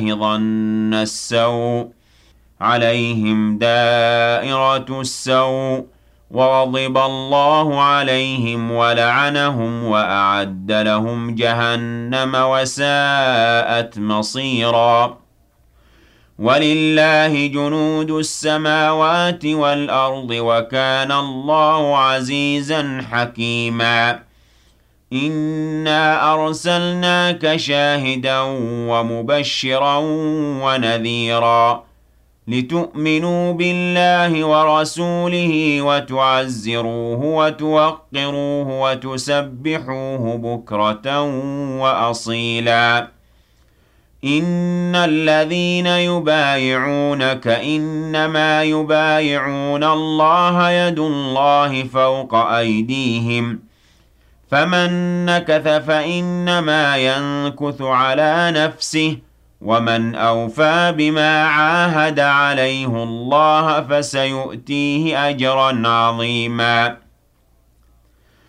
ظن السوء عليهم دائرة السوء وغضب الله عليهم ولعنهم وأعد لهم جهنم وساءت مصيرا ولله جنود السماوات والأرض وكان الله عزيزا حكيما إنا أرسلناك شاهدا ومبشرا ونذيرا لتؤمنوا بالله ورسوله وتعزروه وتوقروه وتسبحوه بكرة وأصيلا إن الذين يبايعونك إنما يبايعون الله يد الله فوق أيديهم فمن نكث فإنما ينكث على نفسه ومن أوفى بما عاهد عليه الله فسيؤتيه أجرا عظيما